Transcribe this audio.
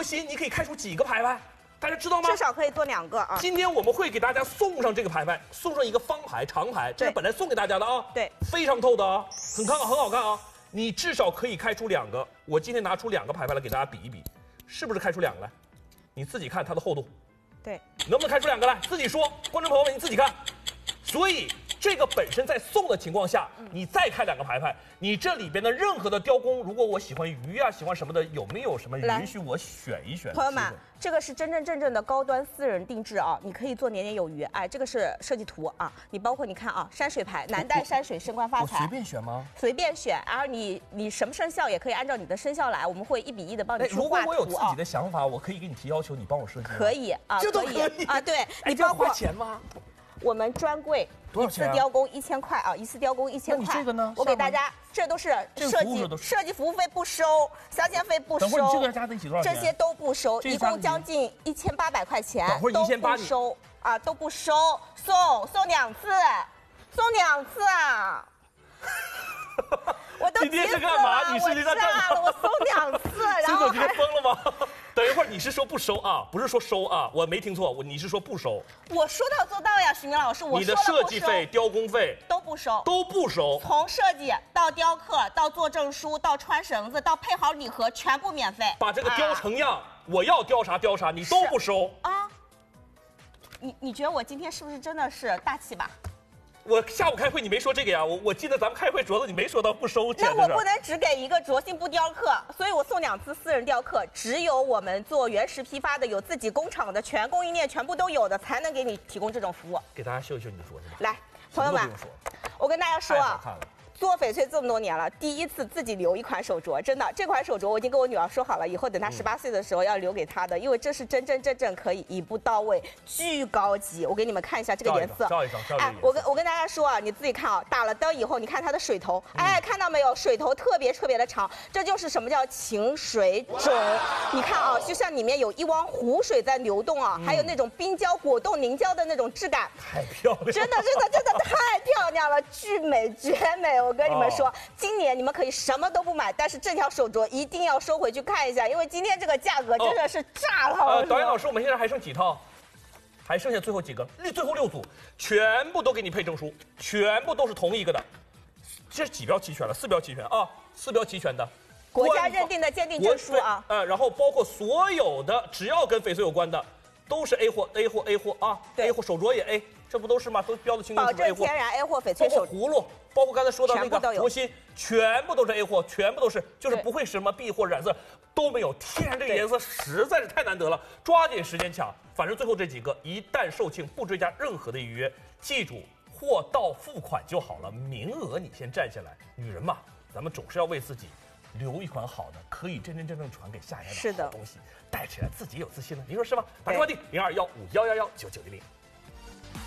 心，你可以开出几个牌牌？大家知道吗？ 至少可以做2个啊。 今天我们会给大家送上这个牌牌，送上一个方牌、长牌，这是本来送给大家的啊。 对， 非常透的啊，很好看啊。你至少可以开出2个。我今天拿出2个牌牌来给大家比一比，是不是开出2个来？你自己看它的厚度。 对， 能不能开出2个来？自己说，观众朋友们你自己看。所以这个本身在送的情况下，你再开2个牌牌，你这里边的任何的雕工，如果我喜欢鱼啊，喜欢什么的，有没有什么允许我选一选？ 朋友们，这个是真真正正的高端私人定制啊，你可以做年年有余。哎，这个是设计图啊，你包括你看啊，山水牌，南带山水，升官发财。 我随便选吗？ 随便选，然后你什么生肖也可以按照你的生肖来，我们会1比1的帮你去画图。 如果我有自己的想法，我可以给你提要求，你帮我设计。 可以啊， 这都可以啊，对，你包括包括钱吗？ 我们专柜多少钱？ 一次雕工1000块啊，一次雕工1000块。 那你这个呢？ 我给大家，这都是设计服务费不收，镶嵌费不收。 等会儿你这个加在一起多少钱？ 这些都不收，一共将近1800块钱， 都不收啊，都不收，送2次，送2次啊！我都今天是干嘛？你是在干嘛？ 我送2次，然后今天疯了吗？等一会儿你是说不收啊？不是说收啊？我没听错，你是说不收？ 我说到做到呀，徐明老师，我你的设计费、雕工费都不收， 都不收。 从设计到雕刻，到做证书，到穿绳子，到配好礼盒，全部免费。 把这个雕成样，我要雕啥雕啥，你都不收啊？你觉得我今天是不是真的是大气吧？ 我下午开会你没说这个呀？我记得咱们开会镯子你没说到不收钱。 那我不能只给一个镯性不雕刻，所以我送2次私人雕刻。只有我们做原石批发的，有自己工厂的，全供应链全部都有的，才能给你提供这种服务。 给大家秀一秀你的镯子吧。 来，朋友们，我跟大家说啊。做翡翠这么多年了，第一次自己留一款手镯，真的，这款手镯我已经跟我女儿说好了，以后等她18岁的时候要留给她的，因为这是真真正正可以一步到位，巨高级。我给你们看一下这个颜色， 照一张。 哎，我跟大家说啊，你自己看啊，打了灯以后，你看它的水头，哎，看到没有？水头特别的长，这就是什么叫晴水种。你看啊，就像里面有一汪湖水在流动啊，还有那种冰胶果冻凝胶的那种质感， 太漂亮了， 真的太漂亮了，巨美绝美。我跟你们说，今年你们可以什么都不买，但是这条手镯一定要收回去看一下，因为今天这个价格真的是炸了。 导演老师，我们现在还剩几套？还剩下最后几个，最后6组，全部都给你配证书，全部都是同一个的。这是几标齐全了？4标齐全啊，4标齐全的， 国家认定的鉴定证书啊。 然后包括所有的只要跟翡翠有关的，都是 A 货啊，对 A 货手镯也 A。这不都是吗？都标的清清楚楚 A 货， 保证天然 A 货翡翠手葫芦，包括刚才说到那个镯心，全部都是 A 货，全部都是，就是不会什么 B 货染色都没有，天然这个颜色实在是太难得了，抓紧时间抢。反正最后这几个一旦售罄，不追加任何的预约，记住货到付款就好了，名额你先占下来。女人嘛，咱们总是要为自己留一款好的，可以真正传给下一代的好东西，戴起来自己有自信了。您说是吗？打电话订0215111990。